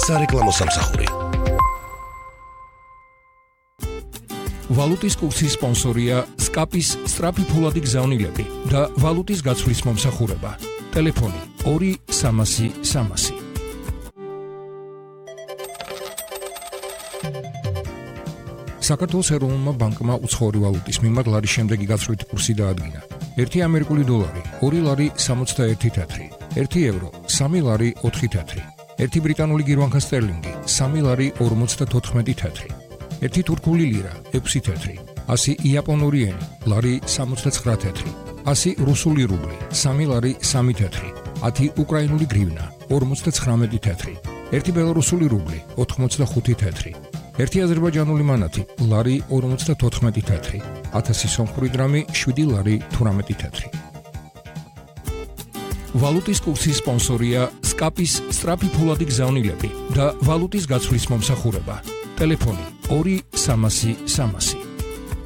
სარეკლამო სამსახური. ვალუტის კურსის სპონსორია SCAP-ის სწრაფი ფულადი გზავნილები და ვალუტის გაცვლის მომსახურება. ტელეფონი 2-300-300. საქართველოს ეროვნულმა ბანკმა უცხოური ვალუტის მიმართ ლარის შემდეგი გაცვლითი კურსი დაადგინა. 1 ამერიკული დოლარი 2 ლარი 61 თეთრი, 1 ევრო 3 ლარი 4 თეთრი, 1 ბრიტანული გირვანქა სტერლინგი 3 ლარი 54 თეთრი, 1 თურქული ლირა 6 თეთრი, 100 იაპონური ენი ლარი 69 თეთრი, 100 რუსული რუბლი 3 ლარი 3 თეთრი, 10 უკრაინული გრივნა 59 თეთრი, 1 ბელორუსული რუბლი 85 თეთრი, 1 აზერბაიჯანული მანათი ლარი 54 თეთრი, 1000 სომხური დრამი 7 ლარი 18 თეთრი. ვალუტის კურსის სპონსორია SCAP-ის სწრაფი ფულადი გზავნილები და ვალუტის გაცვლის მომსახურება. ტელეფონი 2-300-300.